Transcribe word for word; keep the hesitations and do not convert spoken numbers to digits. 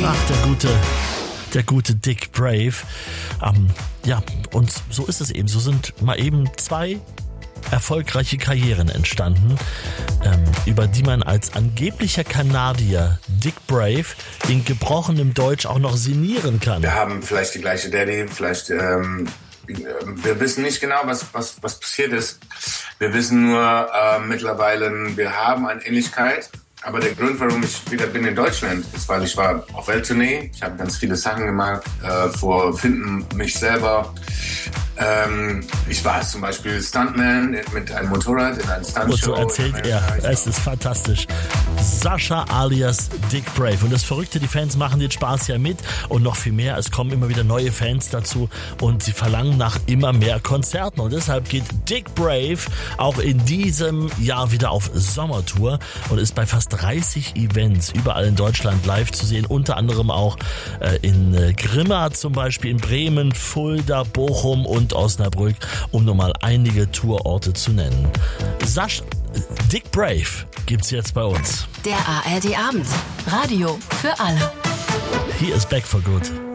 Ach, der gute, der gute Dick Brave. Ähm, ja, und so ist es eben. So sind mal eben zwei erfolgreiche Karrieren entstanden, ähm, über die man als angeblicher Kanadier Dick Brave in gebrochenem Deutsch auch noch sinnieren kann. Wir haben vielleicht die gleiche Daddy, vielleicht, ähm, wir wissen nicht genau, was, was, was passiert ist. Wir wissen nur äh, mittlerweile, wir haben eine Ähnlichkeit. Aber der Grund, warum ich wieder bin in Deutschland, ist, weil ich war auf Welttournee. Ich habe ganz viele Sachen gemacht, äh, vor Finden mich selber. Ähm, ich war zum Beispiel Stuntman mit einem Motorrad in einem Stuntshow. Und so erzählt er. Es ist fantastisch. Sascha alias Dick Brave. Und das Verrückte, die Fans machen den Spaß ja mit und noch viel mehr. Es kommen immer wieder neue Fans dazu und sie verlangen nach immer mehr Konzerten. Und deshalb geht Dick Brave auch in diesem Jahr wieder auf Sommertour und ist bei fast dreißig Events überall in Deutschland live zu sehen. Unter anderem auch äh, in äh, Grimma zum Beispiel, in Bremen, Fulda, Bochum und Osnabrück, um nur mal einige Tourorte zu nennen. Sasch, Dick Brave gibt's jetzt bei uns. Der A R D Abend. Radio für alle. Hier ist Back for Good.